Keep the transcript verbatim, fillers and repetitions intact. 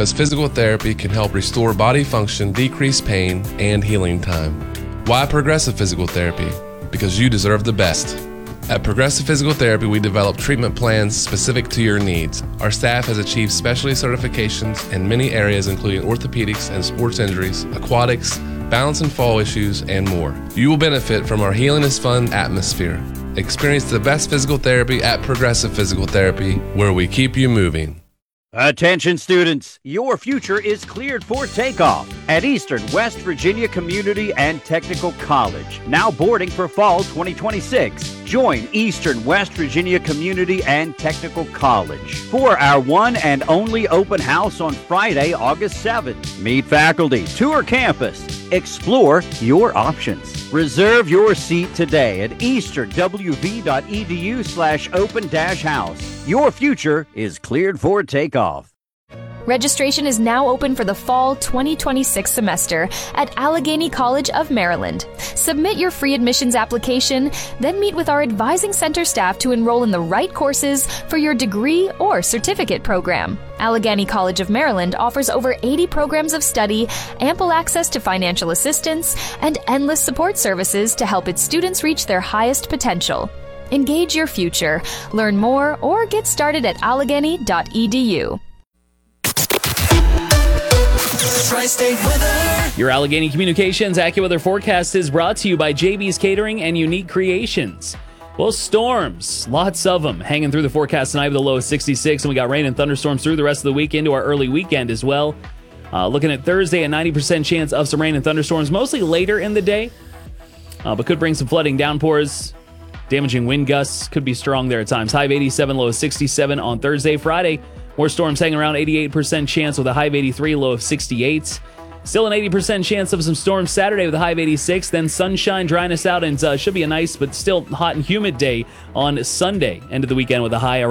because physical therapy can help restore body function, decrease pain, and healing time. Why Progressive Physical Therapy? Because you deserve the best. At Progressive Physical Therapy, we develop treatment plans specific to your needs. Our staff has achieved specialty certifications in many areas, including orthopedics and sports injuries, aquatics, balance and fall issues, and more. You will benefit from our Healing is Fun atmosphere. Experience the best physical therapy at Progressive Physical Therapy, where we keep you moving. Attention students, your future is cleared for takeoff at Eastern West Virginia Community and Technical College. Now boarding for fall twenty twenty-six. Join Eastern West Virginia Community and Technical College for our one and only open house on Friday, August seventh. Meet faculty, tour campus, explore your options. Reserve your seat today at easternwv.edu slash open dash house. Your future is cleared for takeoff. Registration is now open for the fall twenty twenty-six semester at Allegheny College of Maryland. Submit your free admissions application, then meet with our advising center staff to enroll in the right courses for your degree or certificate program. Allegheny College of Maryland offers over eighty programs of study, ample access to financial assistance, and endless support services to help its students reach their highest potential. Engage your future. Learn more or get started at allegheny dot e d u. Tri-State weather. Your Allegheny Communications AccuWeather forecast is brought to you by J B's Catering and Unique Creations. Well, storms, lots of them hanging through the forecast tonight with a low of sixty-six, and we got rain and thunderstorms through the rest of the week into our early weekend as well. Uh, looking at Thursday, a ninety percent chance of some rain and thunderstorms, mostly later in the day, uh, but could bring some flooding, downpours, damaging wind gusts, could be strong there at times. High of eighty-seven, low of sixty-seven on Thursday. Friday, more storms hanging around, eighty-eight percent chance with a high of eighty-three, low of sixty-eight. Still an eighty percent chance of some storms Saturday with a high of eighty-six. Then sunshine, dryness out, and uh, should be a nice but still hot and humid day on Sunday. End of the weekend with a high around